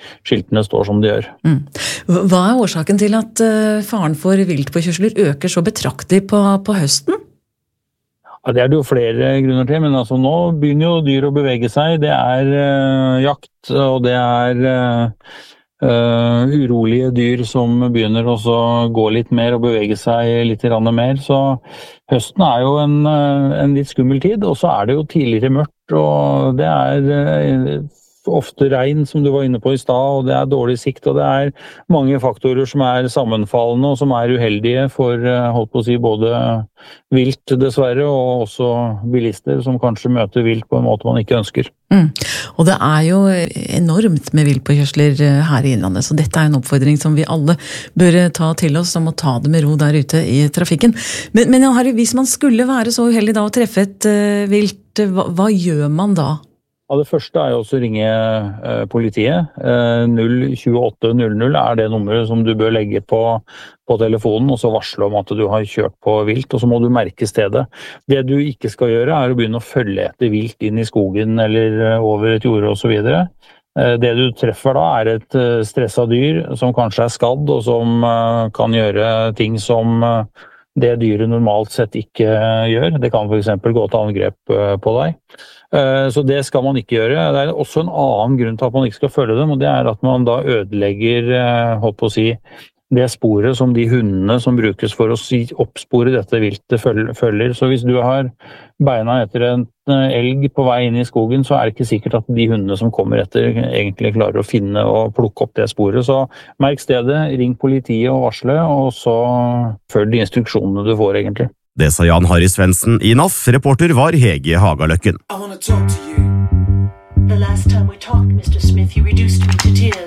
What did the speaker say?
skiltene står som de gjør. Hva årsaken til at faren for viltpåkjørsler øker så betraktelig på høsten? Ja, det det jo flere grunner til, men altså nå begynner jo dyr å bevege seg. Det jakt, og det urolige dyr som begynner også å gå litt mer og bevege seg litt mer. Så høsten jo en litt skummel tid, og så det jo tidligere mørkt, og det ofte regn som du var inne på i stad, og det dårlig sikt, og det mange faktorer som sammenfallende og som uheldige for, holdt på å si, både vilt dessverre, og også bilister som kanskje møter vilt på en måte man ikke ønsker. Og det jo enormt med viltpåkjørsler her i Innlandet, så dette en oppfordring som vi alle bør ta til oss, om å ta det med ro der ute i trafikken. Men Harry, hvis man skulle være så uheldig da å treffe et vilt, hva gjør man da? Ja, det første jo også å ringe politiet. 02800 det nummeret som du bør legge på telefonen, og så varsle om at du har kjørt på vilt, og så må du merke stedet. Det du ikke skal gjøre å begynne å følge etter vilt inn i skogen eller over et jorde og så videre. Det du treffer da et stresset dyr som kanskje skadd, og som kan gjøre ting som det dyret normalt sett ikke gjør. Det kan for eksempel gå til angrep på deg. Så det skal man ikke gjøre. Det også en annen grunn til at man ikke skal følge dem, og det at man da ødelegger, holdt på å si, det sporet som de hundene som brukes for å oppspore dette viltet følger. Så hvis du har beina etter en elg på vei inn i skogen, så det ikke sikkert at de hundene som kommer etter egentlig klarer å finne og plukke opp det sporet. Så merk stedet, ring politiet og varsle, og så følg de instruksjonene du får egentlig. Det sa Jan Harry Svendsen i NAF. Reporter var Hege Hagaløkken. The last time we talked, Mr. Smith, you reduced me to tears.